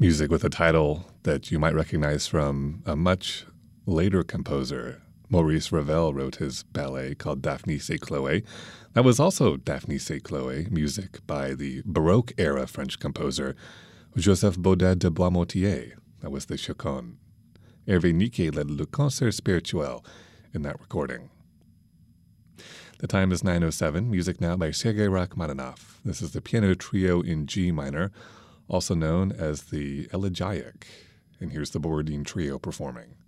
Music with a title that you might recognize from a much later composer. Maurice Ravel wrote his ballet called Daphnis et Chloé. That was also Daphnis et Chloé, music by the Baroque-era French composer Joseph Baudet de Boismotier. That was the Chaconne. Hervé Niquet led Le Concert Spirituel in that recording. The time is 9:07. Music now by Sergei Rachmaninoff. This is the piano trio in G minor, also known as the Elegiac. And here's the Borodin Trio performing.